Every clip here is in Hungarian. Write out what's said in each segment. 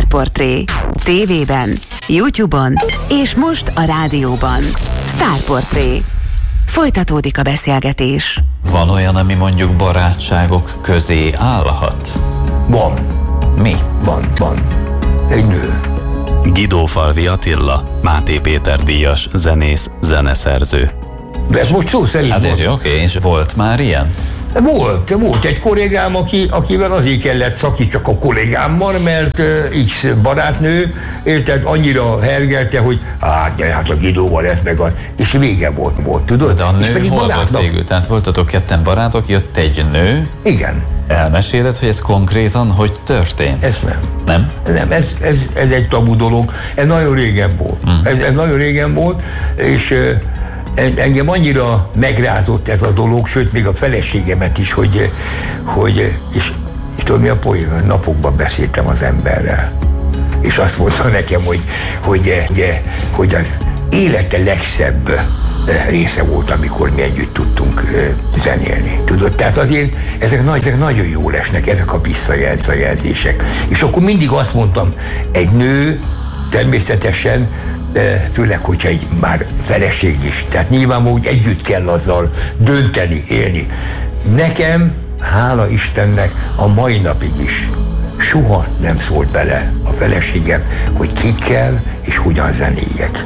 Sztárportré. TV-ben, YouTube-on és most a rádióban. Sztárportré. Folytatódik a beszélgetés. Van olyan, ami mondjuk barátságok közé állhat? Van. Mi? Van. Egy nő. Guidófalvi Attila, Máté Péter díjas zenész, zeneszerző. De ez most szó szerint Hát van. oké, és volt már ilyen? Volt egy kollégám, akivel azért kellett szakítsak a kollégámmal, mert X barátnő, érted, annyira hergelte, hogy hát a Guidóval ez meg a... És vége volt, tudod? De a nő hol volt végül? Tehát voltatok ketten barátok, jött egy nő. Igen. Elmeséled, hogy ez konkrétan hogy történt? Ez nem. Nem? Nem, ez egy tabu dolog. Ez nagyon régen volt. Ez nagyon régen volt, és engem annyira megrázott ez a dolog, sőt, még a feleségemet is, és tudod mi a poén? Napokban beszéltem az emberrel. És azt mondta nekem, hogy az élete legszebb része volt, amikor mi együtt tudtunk zenélni. Tudod? Tehát azért ezek nagyon jól esnek, ezek a visszajelzések. És akkor mindig azt mondtam, egy nő természetesen, főleg, hogyha egy már feleség is. Tehát nyilvánvalóan úgy együtt kell azzal dönteni, élni. Nekem, hála Istennek, a mai napig is soha nem szólt bele a feleségem, hogy kikkel és hogyan zenéljek.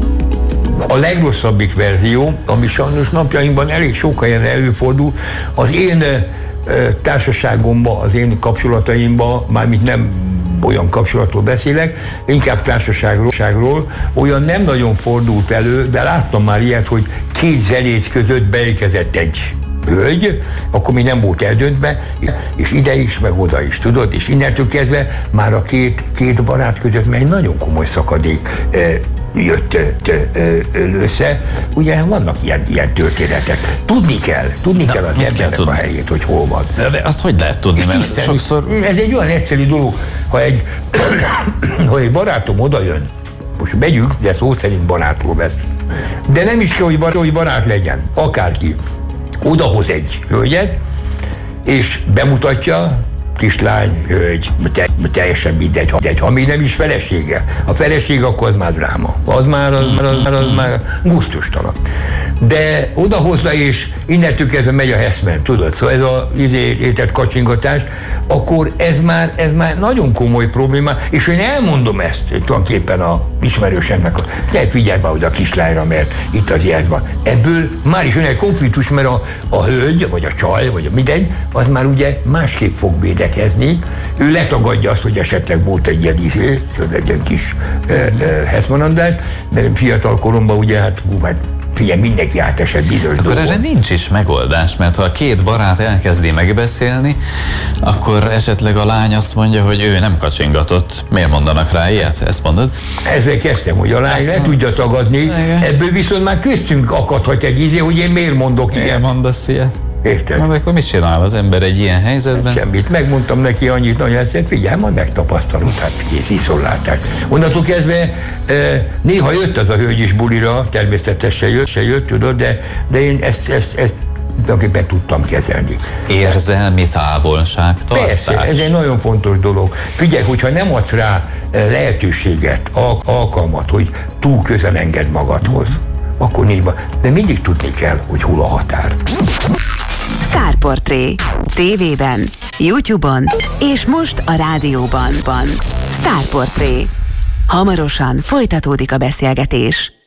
A legrosszabbik verzió, ami sajnos napjainkban elég sok helyen előfordul, az én társaságomban, az én kapcsolataimban, mármint nem olyan kapcsolatról beszélek, inkább társaságról, olyan nem nagyon fordult elő, de láttam már ilyet, hogy két zenész között beérkezett egy hölgy, akkor még nem volt eldöntve, és ide is, meg oda is, tudod? És innentől kezdve már a két barát között már egy nagyon komoly szakadék jött össze. Ugye vannak ilyen történetek. Tudni kell az embernek a helyét, hogy hol van. De azt hogy lehet tudni? Mert sokszor... Ez egy olyan egyszerű dolog, ha egy barátom odajön, most megyünk, de szó szerint barátról beszél. De nem is kell, hogy barát legyen, akárki. Odahoz egy hölgyet, és bemutatja, kislány, hölgy, teljesen mindegy, ha még nem is felesége. A feleség akkor az már dráma. Az már gusztustalan. De odahozza, és innentől kezdve megy a heszmen, tudod? Szóval ez az értett kacsingatás, akkor ez már nagyon komoly probléma, és én elmondom ezt tulajdonképpen a ismerősemnek, hogy figyelj már oda a kislányra, mert itt az ilyen van. Ebből már is jön egy konfliktus, mert a hölgy, vagy a csaj, vagy a mindegy, az már másképp fog védekezni. Ő letagadja azt, hogy esetleg volt egy ilyen egy ilyen kis heszmanandás, mert fiatal koromban hát figyelj, mindenki átesett bizonyos Akkor dolgon. erre nincs is megoldás, mert ha a két barát elkezdi megbeszélni, akkor esetleg a lány azt mondja, hogy ő nem kacsingatott. Miért mondanak rá ilyet? Ezt mondod? Ezzel kezdtem, hogy a lány ne tudja tagadni, ebből viszont már köztünk akadhat egy hogy én miért mondok ilyet. Miért mondasz ilyet? Érted? Na, akkor mit csinál az ember egy ilyen helyzetben? Semmit. Megmondtam neki annyit, nagyon egyszerűen, figyelj, majd megtapasztalod, hát kész viszontlátás. Onnantól kezdve néha jött az a hölgy is bulira, természetesen se jött, tudod, de én ezt tulajdonképpen tudtam kezelni. Érzelmi távolságtartás? Persze, ez egy nagyon fontos dolog. Figyelj, hogyha nem adsz rá lehetőséget, alkalmat, hogy túl közel engedd magadhoz, akkor nincs baj. De mindig tudni kell, hogy hol a határ. Sztárportré. TV-ben, YouTube-on és most a rádióban. Sztárportré. Hamarosan folytatódik a beszélgetés.